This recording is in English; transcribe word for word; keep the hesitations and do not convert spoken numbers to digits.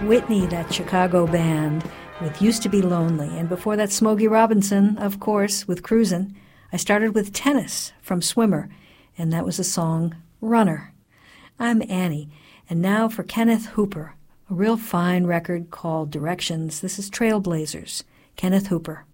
Whitney, that Chicago band, with Used to Be Lonely. And before that, Smokey Robinson, of course, with Cruisin'. I started with Tennis from Swimmer, and that was the song Runner. I'm Annie, and now for Kenneth Hooper, a real fine record called Directions. This is Trailblazers, Kenneth Hooper.